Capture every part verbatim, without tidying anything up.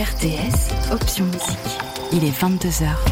R T S, option musique. Il est vingt-deux heures.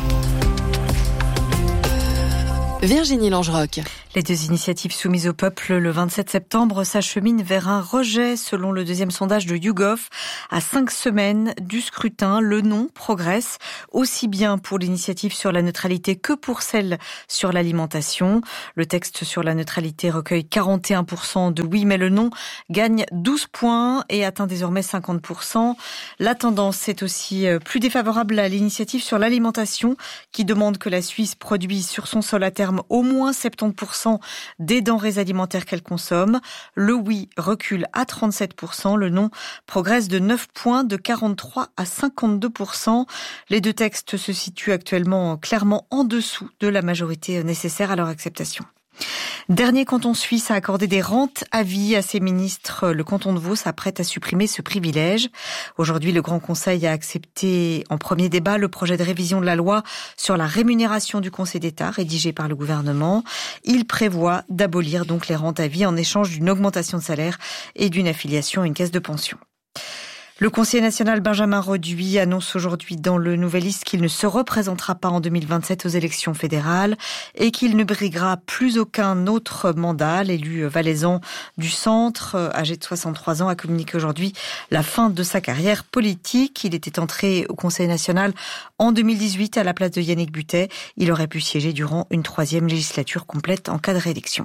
Virginie Langerock. Les deux initiatives soumises au peuple le vingt-sept septembre s'acheminent vers un rejet selon le deuxième sondage de YouGov. À cinq semaines du scrutin, le non progresse aussi bien pour l'initiative sur la neutralité que pour celle sur l'alimentation. Le texte sur la neutralité recueille quarante et un pour cent de oui, mais le non gagne douze points et atteint désormais cinquante pour cent. La tendance est aussi plus défavorable à l'initiative sur l'alimentation qui demande que la Suisse produise sur son sol à terme au moins soixante-dix pour cent des denrées alimentaires qu'elle consomme. Le oui recule à trente-sept pour cent. Le non progresse de neuf points, de quarante-trois à cinquante-deux pour cent. Les deux textes se situent actuellement clairement en dessous de la majorité nécessaire à leur acceptation. Dernier canton suisse à accorder des rentes à vie à ses ministres, le canton de Vaud s'apprête à supprimer ce privilège. Aujourd'hui, le Grand Conseil a accepté en premier débat le projet de révision de la loi sur la rémunération du Conseil d'État, rédigé par le gouvernement. Il prévoit d'abolir donc les rentes à vie en échange d'une augmentation de salaire et d'une affiliation à une caisse de pension. Le conseiller national Benjamin Roduit annonce aujourd'hui dans le Nouvelliste qu'il ne se représentera pas en deux mille vingt-sept aux élections fédérales et qu'il ne briguera plus aucun autre mandat. L'élu valaisan du centre, âgé de soixante-trois ans, a communiqué aujourd'hui la fin de sa carrière politique. Il était entré au Conseil national en deux mille dix-huit à la place de Yannick Butet. Il aurait pu siéger durant une troisième législature complète en cas de réélection.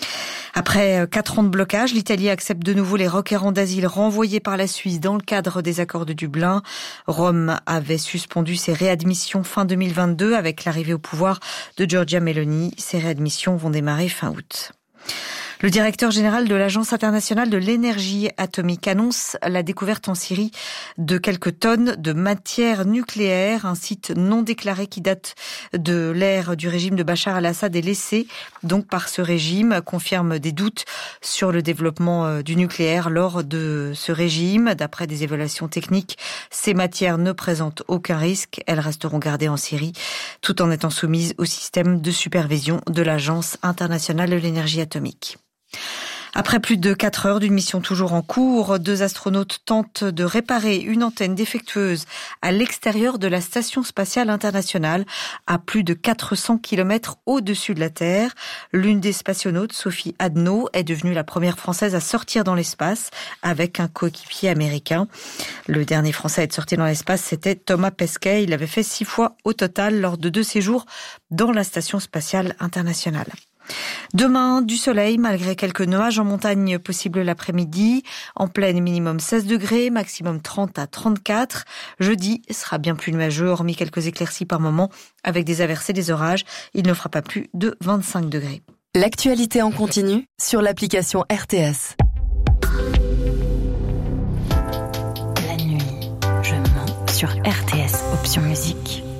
Après quatre ans de blocage, l'Italie accepte de nouveau les requérants d'asile renvoyés par la Suisse dans le cadre des accords de Dublin. Rome avait suspendu ses réadmissions fin deux mille vingt-deux avec l'arrivée au pouvoir de Giorgia Meloni. Ces réadmissions vont démarrer fin août. Le directeur général de l'Agence internationale de l'énergie atomique annonce la découverte en Syrie de quelques tonnes de matière nucléaire. Un site non déclaré qui date de l'ère du régime de Bachar al-Assad est laissé donc par ce régime, confirme des doutes sur le développement du nucléaire lors de ce régime. D'après des évaluations techniques, ces matières ne présentent aucun risque. Elles resteront gardées en Syrie tout en étant soumises au système de supervision de l'Agence internationale de l'énergie atomique. Après plus de quatre heures d'une mission toujours en cours, deux astronautes tentent de réparer une antenne défectueuse à l'extérieur de la Station spatiale internationale, à plus de quatre cents kilomètres au-dessus de la Terre. L'une des spationautes, Sophie Adno, est devenue la première Française à sortir dans l'espace avec un coéquipier américain. Le dernier Français à être sorti dans l'espace, c'était Thomas Pesquet. Il l'avait fait six fois au total lors de deux séjours dans la Station spatiale internationale. Demain, du soleil, malgré quelques nuages en montagne possibles l'après-midi. En plaine, minimum seize degrés, maximum trente à trente-quatre. Jeudi sera bien plus nuageux, hormis quelques éclaircies par moment, avec des averses et des orages. Il ne fera pas plus de vingt-cinq degrés. L'actualité en continu sur l'application R T S. La nuit, je mens sur R T S, option musique.